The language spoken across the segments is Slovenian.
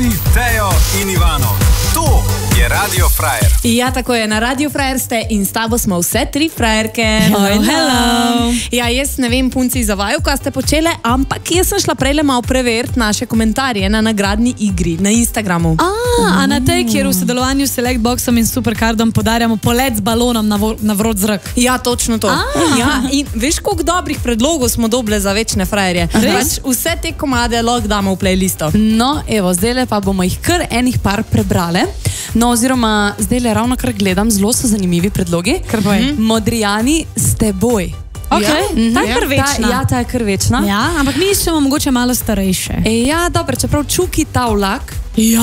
Susi, Tejo in Ivano. To je Radio Frajer. Ja, tako je, na Radio Frajer ste in s tabo smo vse tri frajerke. Hello. Ja, jaz ne vem, punci za vaju, kaj ste počele, ampak jaz sem šla prejle malo preveriti naše komentarje na nagradni igri na Instagramu. A na tej, kjer v sodelovanju s Selectboxom in Supercardom podarjamo polet z balonom na vrot zrak. Ja, točno to. Ja, in veš, koliko dobrih predlogov smo dobile za večne frajerje. Pač vse te komade lahko damo v playlisto. No, evo, zdajle pa bomo jih kar enih par prebrale. No, oziroma, zdajle ravno kar gledam, zelo so zanimivi predlogi. Modrijani s teboj. Ok, ta je kar večna. Ja, ta je kar večna. Ja, ampak mi iščemo mogoče malo starejše. Ja, dobro, čeprav Čuki ta vlak.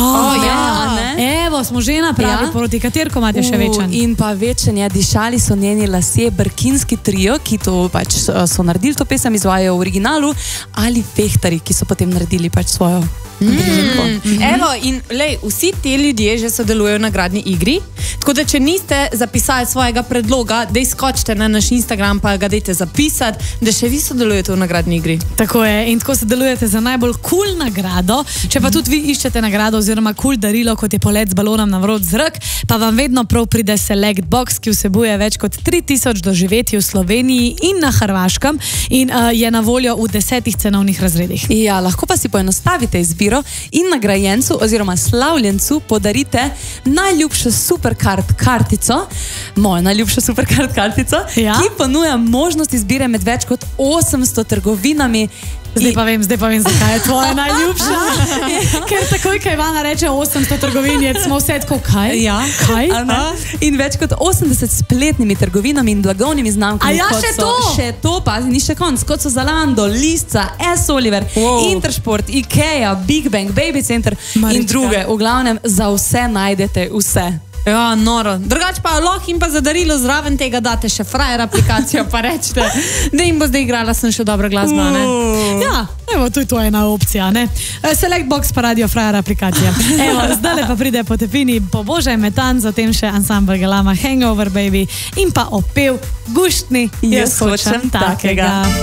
Ja, evo, smo že napravi, proti kater komad je še večen. In pa večen je, dišali so njeni lasje, Brkinski trio, ki to pač so naredili to pesem, izvajajo v originalu, ali Fehtari, ki so potem naredili pač svojo družinko. Evo, in lej, vsi ti ljudje že sodelujejo v nagradni igri, tako da če niste zapisali svojega predloga, dej skočite na naš Instagram, pa ga dejte zapisati, da še vi sodelujete v nagradni igri. Tako je, in tako sodelujete za najbolj cool nagrado. Če pa tudi vi iščete nagrado oziroma cool darilo, kot je polet z balonom na vrot zrak, pa vam vedno prav pride Selectbox, ki vsebuje več kot 3000 doživetij v Sloveniji in na Hrvaškem in je na voljo v 10 cenovnih razredih. Ja, lahko pa si poenostavite izbiro in nagrajencu oziroma slavljencu podarite najljubšo Supercard kartico, mojo najljubšo Supercard kartico, ki ponuja možnost izbire med več kot 800 trgovinami. Zdaj pa vem, zakaj je tvoja najljubša. Ker takoj, kaj Ivana reče 800 trgovin, smo vse tako, kaj? Ja. Kaj? In več kot 80 spletnimi trgovinami in blagovnimi znamkami. A ja, še to? Še to, pazi, ni še konc, kot so Zalando, Lisca, S. Oliver, Intersport, Ikea, Big Bang, Baby Center in druge. V glavnem, za vse najdete vse. Ja, noro. Drugač pa lahko in pa za darilo zraven tega date še Frajer aplikacijo, pa rečete, da jim bo zdaj igrala sem še dobra glasba, ne? Ja, evo, to je to ena opcija, ne? Selectbox pa Radio Frajer aplikacija. Evo, zdaj pa pride Potepini, Pobožaj metan, zatem še ansambl Galama Hangover Baby in pa opev Guštni, jaz hočem takega.